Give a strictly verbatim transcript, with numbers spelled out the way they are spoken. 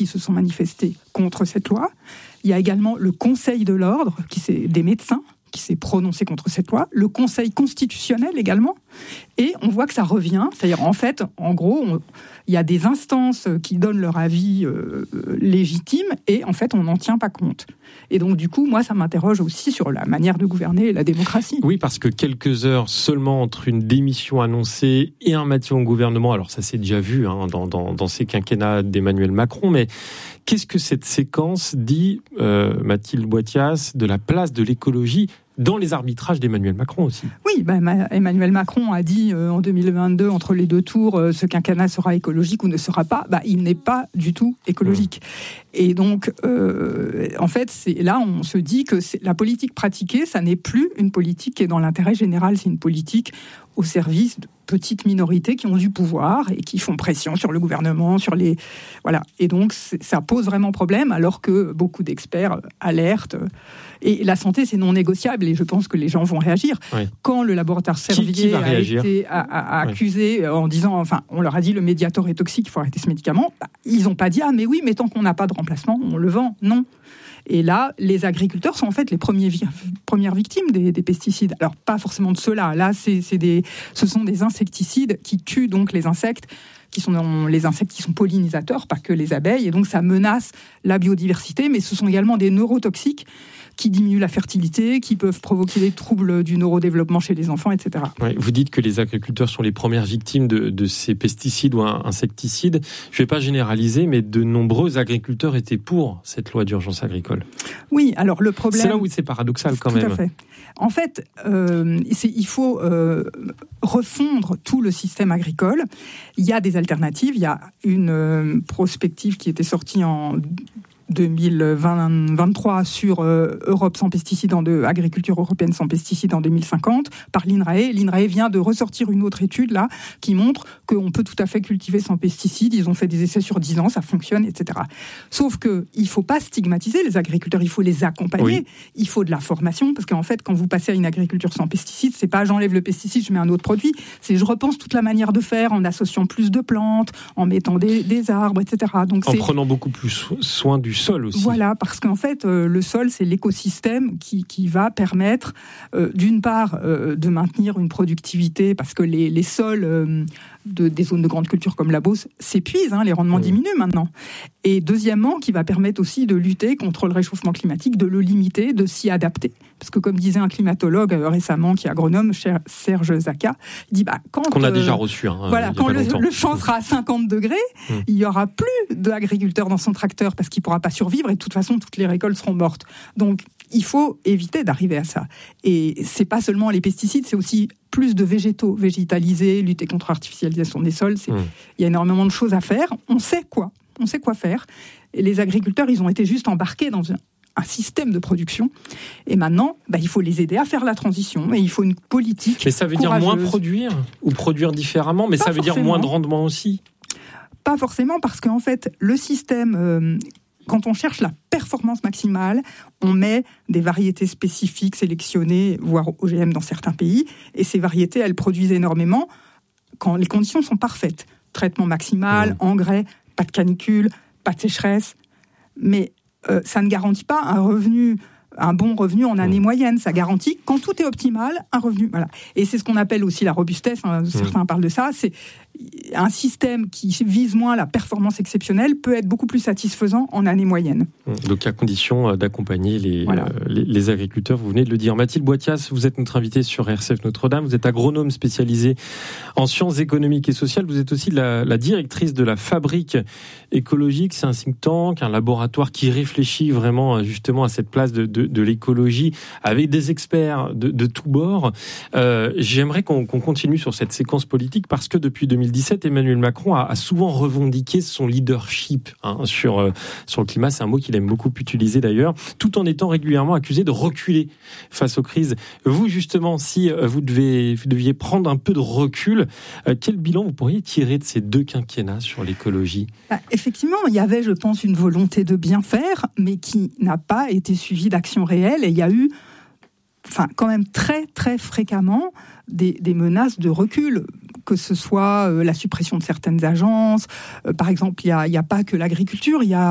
qui se sont manifestés contre cette loi. Il y a également le Conseil de l'ordre, qui c'est des médecins, qui s'est prononcé contre cette loi, le Conseil constitutionnel également, et on voit que ça revient, c'est-à-dire en fait, en gros, on, il y a des instances qui donnent leur avis euh, légitime, et en fait, on n'en tient pas compte. Et donc, du coup, moi, ça m'interroge aussi sur la manière de gouverner et la démocratie. Oui, parce que quelques heures seulement entre une démission annoncée et un maintien au gouvernement, alors ça s'est déjà vu hein, dans, dans, dans ces quinquennats d'Emmanuel Macron, mais qu'est-ce que cette séquence dit, euh, Mathilde Boithias, de la place de l'écologie dans les arbitrages d'Emmanuel Macron aussi? Oui, bah, Emmanuel Macron a dit euh, en deux mille vingt-deux, entre les deux tours, euh, ce quinquennat sera écologique ou ne sera pas. Bah, il n'est pas du tout écologique. Mmh. Et donc, euh, en fait, c'est, là, on se dit que c'est, la politique pratiquée, ça n'est plus une politique qui est dans l'intérêt général, c'est une politique au service de petites minorités qui ont du pouvoir et qui font pression sur le gouvernement, sur les... Voilà. Et donc, ça pose vraiment problème, alors que beaucoup d'experts alertent. Et la santé, c'est non négociable, et je pense que les gens vont réagir. Oui. Quand le laboratoire Servier qui, qui a, été, a, a, a oui. accusé en disant, enfin, on leur a dit le Mediator est toxique, il faut arrêter ce médicament, bah, ils n'ont pas dit, ah mais oui, mais tant qu'on n'a pas de remplacement, on le vend. Non. Et là, les agriculteurs sont en fait les premiers vi- premières victimes des, des pesticides. Alors, pas forcément de ceux-là. Là, c'est, c'est des, ce sont des insecticides qui tuent donc les insectes, qui sont les insectes qui sont pollinisateurs, pas que les abeilles. Et donc, ça menace la biodiversité, mais ce sont également des neurotoxiques qui diminuent la fertilité, qui peuvent provoquer des troubles du neurodéveloppement chez les enfants, et cetera. Ouais, vous dites que les agriculteurs sont les premières victimes de, de ces pesticides ou insecticides. Je ne vais pas généraliser, mais de nombreux agriculteurs étaient pour cette loi d'urgence agricole. Oui, alors le problème... C'est là où c'est paradoxal quand tout même. Tout à fait. En fait, euh, c'est, il faut euh, refondre tout le système agricole. Il y a des alternatives. Il y a une euh, prospective qui était sortie en deux mille vingt-trois sur euh, Europe sans pesticides, en de, agriculture européenne sans pesticides en deux mille cinquante par l'INRAE. L'INRAE vient de ressortir une autre étude là qui montre qu'on peut tout à fait cultiver sans pesticides. Ils ont fait des essais sur dix ans, ça fonctionne, et cetera. Sauf que il faut pas stigmatiser les agriculteurs, il faut les accompagner. Oui. Il faut de la formation, parce qu'en fait, quand vous passez à une agriculture sans pesticides, c'est pas j'enlève le pesticide, je mets un autre produit. C'est je repense toute la manière de faire en associant plus de plantes, en mettant des, des arbres, et cetera. Donc en c'est... prenant beaucoup plus soin du sol aussi. Voilà, parce qu'en fait, euh, le sol, c'est l'écosystème qui, qui va permettre, euh, d'une part, euh, de maintenir une productivité, parce que les, les sols euh, de, des zones de grande culture comme la Beauce s'épuisent, hein, les rendements mmh. diminuent maintenant. Et deuxièmement, qui va permettre aussi de lutter contre le réchauffement climatique, de le limiter, de s'y adapter. Parce que comme disait un climatologue euh, récemment, qui est agronome, Serge Zaka, il dit bah, quand... Qu'on a euh, déjà reçu. Hein, voilà, quand le, le champ sera à cinquante degrés, mmh. il n'y aura plus d'agriculteur dans son tracteur parce qu'il ne pourra pas survivre et de toute façon, toutes les récoltes seront mortes. Donc, il faut éviter d'arriver à ça. Et ce n'est pas seulement les pesticides, c'est aussi plus de végétaux, végétalisés, lutter contre l'artificialisation des sols. C'est, mmh. Il y a énormément de choses à faire. On sait quoi. On sait quoi faire. Et les agriculteurs, ils ont été juste embarqués dans un, un système de production. Et maintenant, bah, il faut les aider à faire la transition. Et il faut une politique Mais ça veut courageuse. dire moins produire ou produire différemment, mais pas ça veut forcément. Dire moins de rendement aussi. Pas forcément, parce qu'en fait, le système... Euh, Quand on cherche la performance maximale, on met des variétés spécifiques sélectionnées, voire O G M dans certains pays, et ces variétés, elles produisent énormément quand les conditions sont parfaites. Traitement maximal, mmh. engrais, pas de canicule, pas de sécheresse, mais euh, ça ne garantit pas un revenu, un bon revenu en année mmh. moyenne. Ça garantit, quand tout est optimal, un revenu. Voilà. Et c'est ce qu'on appelle aussi la robustesse, hein, certains mmh. parlent de ça, c'est un système qui vise moins la performance exceptionnelle peut être beaucoup plus satisfaisant en année moyenne. Donc à condition d'accompagner les, voilà. euh, les, les agriculteurs, vous venez de le dire. Mathilde Boithias, vous êtes notre invitée sur R C F Notre-Dame, vous êtes agronome spécialisée en sciences économiques et sociales, vous êtes aussi la, la directrice de la Fabrique écologique, c'est un think tank, un laboratoire qui réfléchit vraiment justement à cette place de, de, de l'écologie avec des experts de, de tous bords. Euh, j'aimerais qu'on, qu'on continue sur cette séquence politique parce que depuis deux mille dix-sept, Emmanuel Macron a, a souvent revendiqué son leadership hein, sur, euh, sur le climat. C'est un mot qu'il aime beaucoup utiliser d'ailleurs, tout en étant régulièrement accusé de reculer face aux crises. Vous, justement, si vous, devez, vous deviez prendre un peu de recul, euh, quel bilan vous pourriez tirer de ces deux quinquennats sur l'écologie ? Bah, effectivement, il y avait, je pense, une volonté de bien faire, mais qui n'a pas été suivie d'actions réelles. Et il y a eu, enfin, quand même très, très fréquemment des, des menaces de recul, que ce soit euh, la suppression de certaines agences. Euh, par exemple, il n'y a, il y a pas que l'agriculture, il y a